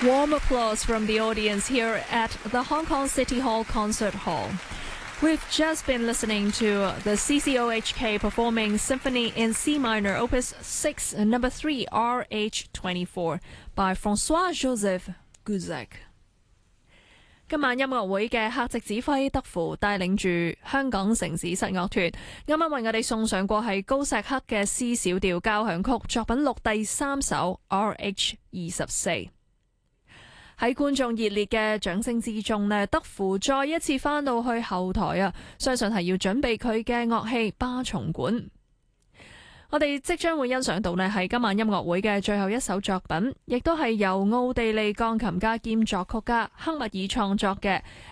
Warm applause from the audience here at the Hong Kong City Hall Concert Hall. We've just been listening to the CCOHK performing Symphony in C minor, Opus 6, number 3, RH24 by François-Joseph Gouzek。今晚音樂會嘅客席指揮德芙帶領住香港城市室樂團，啱啱為我哋送上過係高石克嘅 C 小調交響曲作品錄第3首 RH24。喺觀眾熱烈嘅掌聲之中呢，德芙再一次返到去後台啊，相信係要準備佢嘅樂器巴松管。我哋即將會欣賞到呢係今晚音樂會嘅最後一首作品，亦都係由奧地利鋼琴家兼作曲家克密爾創作嘅